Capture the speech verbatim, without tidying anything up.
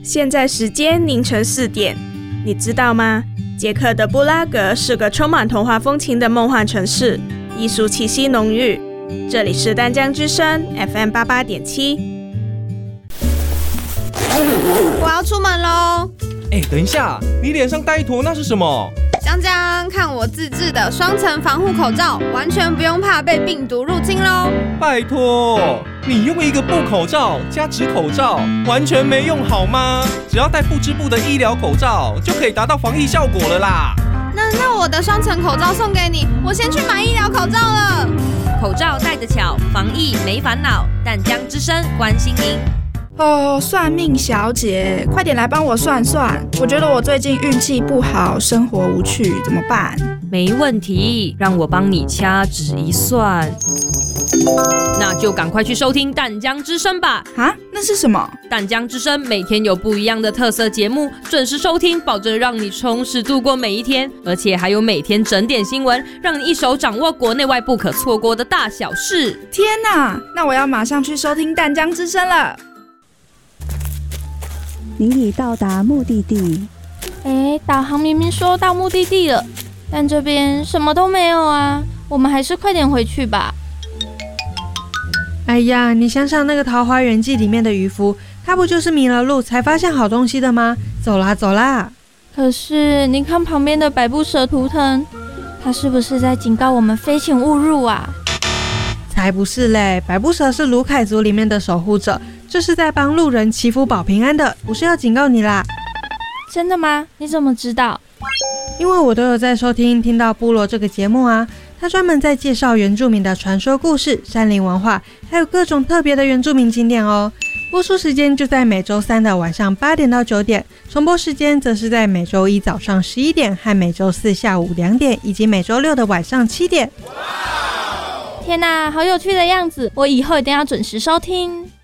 现在时间凌晨四点，你知道吗？捷克的布拉格是个充满童话风情的梦幻城市，艺术气息浓郁。这里是淡江之声 F M 八八点七。 我要出门喽！ 哎，等一下，你脸上带一坨那是什么？ 江江，看我自制的双层防护口罩，完全不用怕被病毒入侵喽！ 拜托，你用一个布口罩加纸口罩，完全没用好吗？只要戴不织布的医疗口罩，就可以达到防疫效果了啦。 那那我的双层口罩送给你，我先去买医疗口罩了。 口罩戴得巧，防疫没烦恼。淡江之声关心您。 哦，算命小姐，快点来帮我算算。我觉得我最近运气不好，生活无趣，怎么办？ 没问题，让我帮你掐指一算。那就赶快去收听淡江之声吧。 啊，那是什么？ 淡江之声每天有不一样的特色节目，准时收听，保证让你充实度过每一天。而且还有每天整点新闻，让你一手掌握国内外不可错过的大小事。 天哪，那我要马上去收听淡江之声了。 您已到达目的地。 哎，导航明明说到目的地了，但这边什么都没有啊，我们还是快点回去吧。 哎呀，你想想那个《桃花源记》里面的渔夫，他不就是迷了路才发现好东西的吗？走啦走啦！ 可是你看旁边的百步蛇图腾，他是不是在警告我们飞行勿入啊？ 才不是嘞，百步蛇是卢凯族里面的守护者，这是在帮路人祈福保平安的，不是要警告你啦。 真的吗？你怎么知道？ 因为我都有在收听听到部落这个节目啊，他专门在介绍原住民的传说故事、山林文化，还有各种特别的原住民景点哦。播出时间就在每周三的晚上八点到九点，重播时间则是在每周一早上十一点和每周四下午两点，以及每周六的晚上七点。 天哪，好有趣的样子！我以后一定要准时收听。